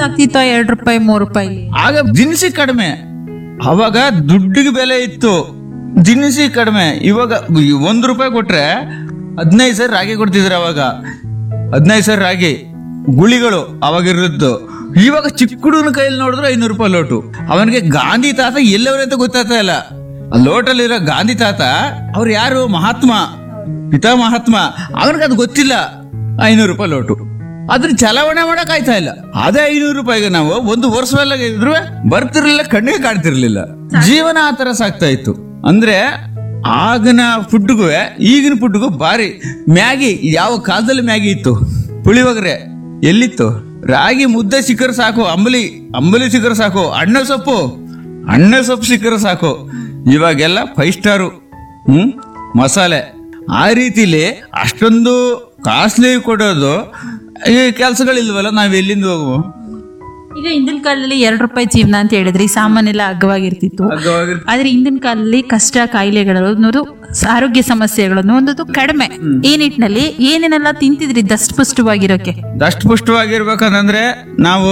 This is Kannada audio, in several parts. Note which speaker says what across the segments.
Speaker 1: ಆಗ್ತಿತ್ತು 2 ರೂಪಾಯಿ 3 ರೂಪಾಯಿ.
Speaker 2: ಆಗ ದಿನಸಿ ಕಡಿಮೆ, ಅವಾಗ ದುಡ್ಡಿಗೆ ಬೆಲೆ ಇತ್ತು, ದಿನಸಿ ಕಡಿಮೆ. ಇವಾಗ 1 ರೂಪಾಯಿ ಕೊಟ್ರೆ 15 ಸರಿ ರಾಗಿ ಕೊಡ್ತಿದ್ರು. ಅವಾಗ 15 ಸರಿ ರಾಗಿ ಗುಳಿಗಳು ಅವಾಗ ಇರುತ್ತು. ಇವಾಗ ಚಿಕ್ಕ ಹುಡುಗನ ಕೈಯಲ್ಲಿ ನೋಡಿದ್ರೆ 500 ರೂಪಾಯಿ ಲೋಟು. ಅವನಿಗೆ ಗಾಂಧಿ ತಾತ ಎಲ್ಲವರಂತ ಗೊತ್ತಾಗ್ತಾ ಇಲ್ಲ. ಆ ಲೋಟಲ್ಲಿರೋ ಗಾಂಧಿ ತಾತ ಅವ್ರು ಯಾರು? ಮಹಾತ್ಮ, ಪಿತಾ ಮಹಾತ್ಮ. ಅವನಿಗೆ ಅದು ಗೊತ್ತಿಲ್ಲ. 500 ರೂಪಾಯಿ ಲೋಟು, ಅದ್ರ ಚಲಾವಣೆ ಮಾಡಕ್ ಆಯ್ತಾ ಇಲ್ಲ. ಅದೇ 500 ರೂಪಾಯಿಗೆ ನಾವು 1 ವರ್ಷವೆಲ್ಲ ಇದ್ರು ಬರ್ತಿರ್ಲಿಲ್ಲ, ಕಣ್ಣಿಗೆ ಕಾಣ್ತಿರ್ಲಿಲ್ಲ. ಜೀವನ ಆ ತರ ಸಾಕ್ತಾ ಇತ್ತು. ಅಂದ್ರೆ ಆಗಿನ ಫುಡ್ಗೂ ಈಗಿನ ಫುಡ್ಗೂ ಭಾರಿ. ಮ್ಯಾಗಿ ಯಾವ ಕಾಲದಲ್ಲಿ ಮ್ಯಾಗಿ ಇತ್ತು? ಪುಳಿಯೋಗರೆ ಎಲ್ಲಿತ್ತು? ರಾಗಿ ಮುದ್ದೆ ಸಿಕ್ಕರೆ ಸಾಕು, ಅಂಬಲಿ ಸಿಕ್ಕರೆ ಸಾಕು, ಅಣ್ಣ ಸೊಪ್ಪು ಸಿಕ್ಕರೆ ಸಾಕು. ಇವಾಗೆಲ್ಲ 5 ಸ್ಟಾರು ಮಸಾಲೆ. ಆ ರೀತಿಲಿ ಅಷ್ಟೊಂದು ಕಾಸ್ಟ್ಲಿ ಕೊಡೋದು ಈ ಕೆಲಸಗಳಿಲ್ವಲ್ಲ, ನಾವ್ ಎಲ್ಲಿಂದ ಹೋಗುವ?
Speaker 1: ಈಗ ಹಿಂದಿನ ಕಾಲದಲ್ಲಿ 2 ರೂಪಾಯಿ ಜೀವನ ಅಂತ ಹೇಳಿದ್ರಿ, ಸಾಮಾನೆಲ್ಲ ಅಗ್ಗವಾಗಿರ್ತಿತ್ತು. ಆದ್ರೆ ಹಿಂದಿನ ಕಾಲದಲ್ಲಿ ಕಷ್ಟ, ಕಾಯಿಲೆಗಳು ಅನ್ನೋದು, ಆರೋಗ್ಯ ಸಮಸ್ಯೆಗಳು ಅನ್ನೋದು ಕಡಿಮೆ. ಈ ನಿಟ್ಟಿನಲ್ಲಿ ಏನೇನೆಲ್ಲ ತಿಂತಿದ್ರಿ ದಷ್ಟಪುಷ್ಟವಾಗಿರೋಕೆ?
Speaker 2: ದಷ್ಟಪುಷ್ಟವಾಗಿರ್ಬೇಕಂದ್ರೆ ನಾವು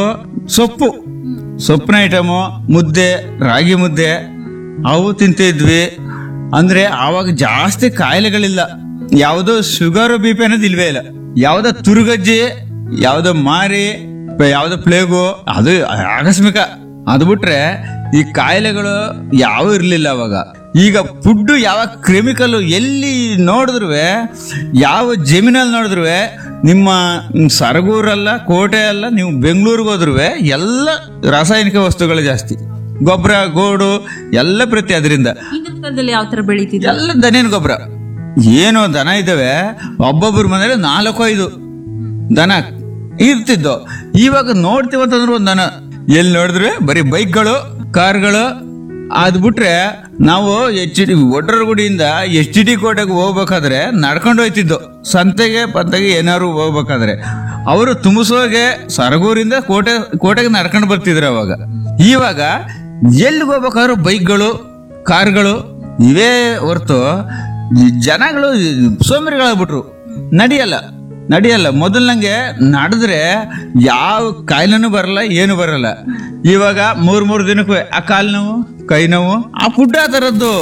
Speaker 2: ಸೊಪ್ಪಿನ ಐಟಮು, ಮುದ್ದೆ, ರಾಗಿ ಮುದ್ದೆ ಅವು ತಿಂತಿದ್ವಿ. ಅಂದ್ರೆ ಆವಾಗ ಜಾಸ್ತಿ ಕಾಯಿಲೆಗಳಿಲ್ಲ. ಯಾವುದೋ ಶುಗರ್ BP ಅನ್ನೋದು ಇಲ್ವೇ ಇಲ್ಲ. ಯಾವ್ದೋ ತುರುಗಜ್ಜಿ, ಯಾವ್ದೋ ಮಾರಿ, ಯಾವ್ದೋ ಪ್ಲೇಗು, ಅದು ಆಕಸ್ಮಿಕ. ಅದು ಬಿಟ್ರೆ ಈ ಕಾಯಿಲೆಗಳು ಯಾವ ಇರ್ಲಿಲ್ಲ ಅವಾಗ. ಈಗ ಫುಡ್ ಯಾವ ಕೆಮಿಕಲ್ ಎಲ್ಲಿ ನೋಡಿದ್ರು, ಯಾವ ಜಮೀನಲ್ಲಿ ನೋಡಿದ್ರು, ನಿಮ್ಮ ಸರಗೂರಲ್ಲ, ಕೋಟೆ ಅಲ್ಲ, ನೀವು ಬೆಂಗಳೂರಿಗೆ ಹೋದ್ರು ಎಲ್ಲ ರಾಸಾಯನಿಕ ವಸ್ತುಗಳು ಜಾಸ್ತಿ. ಗೊಬ್ಬರ, ಗೋಡು ಎಲ್ಲ ಪ್ರತಿ. ಅದರಿಂದ
Speaker 1: ಹಿಂದಿನ ಕಾಲದಲ್ಲಿ ಯಾವ ತರ ಬೆಳೀತಿದ್ರು?
Speaker 2: ಎಲ್ಲ ದನಿನ ಗೊಬ್ಬರ. ಏನೋ ದನ ಇದ್ದಾವೆ, ಒಬ್ಬೊಬ್ಬರ ಮನೇಲಿ 4-5 ದನ ಇರ್ತಿದ್ದು. ಇವಾಗ ನೋಡ್ತೀವಂತಂದ್ರೆ ಒಂದು ದನ ಎಲ್ಲಿ ನೋಡಿದ್ರೆ ಬರೀ ಬೈಕ್ಗಳು, ಕಾರ್ಗಳು. ಅದ್ ಬಿಟ್ರೆ ನಾವು ಒಡ್ರಗುಡಿಯಿಂದ HD ಕೋಟೆಗೆ ಹೋಗ್ಬೇಕಾದ್ರೆ ನಡ್ಕೊಂಡು ಹೋಯ್ತಿದ್ದು. ಸಂತೆಗೆ ಪಂತೆಗೆ ಏನಾದ್ರು ಹೋಗ್ಬೇಕಾದ್ರೆ ಅವರು ತುಂಬಿಸೋಗೆ ಸರಗೂರಿಂದ ಕೋಟೆಗೆ ನಡ್ಕೊಂಡು ಬರ್ತಿದ್ರು ಅವಾಗ. ಇವಾಗ ಎಲ್ಲಿಗೆ ಹೋಗ್ಬೇಕಾದ್ರು ಬೈಕ್ಗಳು, ಕಾರ್ಗಳು ಇವೇ ಹೊರ್ತು ಜನಗಳು ಸೋಂಬೇರಿಗಳಾಗ್ಬಿಟ್ರು. ನಡಿಯಲ್ಲ. ಮೊದಲ್ನಂಗೆ ನಡೆದ್ರೆ ಯಾವ ಕಾಯಿಲೆನೂ ಬರಲ್ಲ, ಏನು ಬರಲ್ಲ. ಇವಾಗ 3 ದಿನಕ್ಕೂ ಆ ಕಾಲು ನೋವು, ಕೈ ನೋವು. ಆ ಫುಡ್ ಆ ತರದ್ದು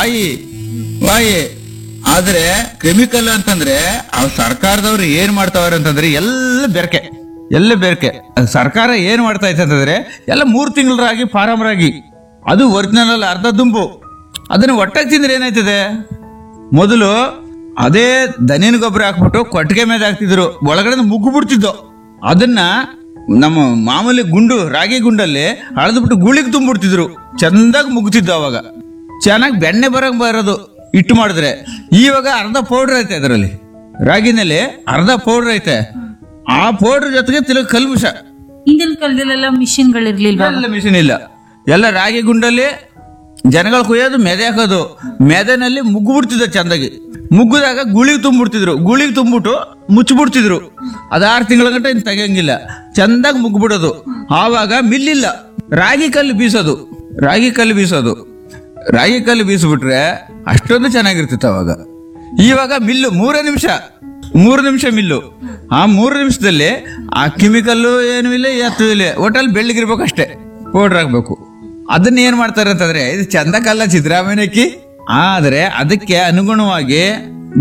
Speaker 2: ವಾಯಿ. ಆದ್ರೆ ಕೆಮಿಕಲ್ ಅಂತಂದ್ರೆ ಆ ಸರ್ಕಾರದವ್ರು ಏನ್ ಮಾಡ್ತಾವ್ರೆ ಅಂತಂದ್ರೆ ಎಲ್ಲ ಬೆರಕೆ. ಸರ್ಕಾರ ಏನ್ ಮಾಡ್ತಾ ಇತ್ತು ಅಂತಂದ್ರೆ ಎಲ್ಲ 3 ತಿಂಗಳ ರಾಗಿ, ಫಾರಂ ರಾಗಿ, ಅದು ಒರಿಜಿನಲ್ ಅಲ್ಲ, ಅರ್ಧ ದುಂಬು. ಅದನ್ನ ಒಟ್ಟಾಗಿ ತಿಂದ್ರೆ ಏನಾಯ್ತದೆ? ಮೊದಲು ಅದೇ ದನಿನ ಗೊಬ್ಬರ ಹಾಕ್ಬಿಟ್ಟು ಕೊಟ್ಟಿಗೆ ಮೇಲೆ ಹಾಕ್ತಿದ್ರು, ಒಳಗಡೆ ಮುಗ್ಗು ಬಿಡ್ತಿದ್ದು. ಅದನ್ನ ನಮ್ಮ ಮಾಮೂಲಿ ರಾಗಿ ಗುಂಡಲ್ಲಿ ಅಳದ್ಬಿಟ್ಟು ಗುಳಿಗೆ ತುಂಬಿಡ್ತಿದ್ರು, ಚಂದಾಗಿ ಮುಗ್ತಿದ್ದು. ಅವಾಗ ಚೆನ್ನಾಗಿ ಬೆಣ್ಣೆ ಬರೋದು ಹಿಟ್ಟು ಮಾಡಿದ್ರೆ. ಇವಾಗ ಅರ್ಧ ಪೌಡರ್ ಐತೆ ಅದರಲ್ಲಿ, ರಾಗಿನಲ್ಲಿ ಅರ್ಧ ಪೌಡರ್ ಐತೆ. ಆ ಪೌಡರ್ ಜೊತೆಗೆ ಕಲ್ಮುಷ.
Speaker 1: ಹಿಂದಿನ ಕಾಲದಲ್ಲೆಲ್ಲ ಮಿಷಿನ್ಗಳಿರ್ಲಿಲ್ವಾ?
Speaker 2: ಮಿಷಿನ್ ಇಲ್ಲ. ಎಲ್ಲ ರಾಗಿ ಗುಂಡಲ್ಲಿ ಜನಗಳು ಕುಯ್ಯೋದು, ಮೆದೆ ಹಾಕೋದು. ಮೆದೆನಲ್ಲಿ ಮುಗ್ಗು ಬಿಡ್ತಿದ್ದ ಚಂದಾಗಿ. ಮುಗ್ಗದಾಗ ಗುಳಿಗೆ ತುಂಬಿಟ್ಟು ಮುಚ್ಚಿಬಿಡ್ತಿದ್ರು. ಅದು 6 ತಿಂಗಳ ಗಂಟ ಇನ್ನು ತೆಗಿಯಂಗಿಲ್ಲ. ಚಂದಾಗಿ ಮುಗ್ಬಿಡೋದು. ಆವಾಗ ಮಿಲ್ಲಿಲ್ಲ, ರಾಗಿ ಕಲ್ಲು ಬೀಸ್ಬಿಟ್ರೆ ಅಷ್ಟೊಂದು ಚೆನ್ನಾಗಿರ್ತಿತ್ತು ಅವಾಗ. ಇವಾಗ ಮಿಲ್ಲು 3 ನಿಮಿಷ ಮಿಲ್ಲು. ಆ 3 ನಿಮಿಷದಲ್ಲಿ ಆ ಕೆಮಿಕಲ್ಲು ಏನು ಇಲ್ಲ, ಎತ್ತು ಇಲ್ಲ, ಒಟ್ಟಲ್ಲಿ ಬೆಳ್ಳಗಿರ್ಬೇಕು ಅಷ್ಟೇ, ಪೌಡರ್ ಹಾಕ್ಬೇಕು. ಅದನ್ನ ಏನ್ ಮಾಡ್ತಾರೆ ಅಂತಂದ್ರೆ ಇದು ಚಂದಕ್ಕಲ್ಲ ಸಿದ್ದರಾಮಯ್ಯನಕ್ಕಿ. ಆದ್ರೆ ಅದಕ್ಕೆ ಅನುಗುಣವಾಗಿ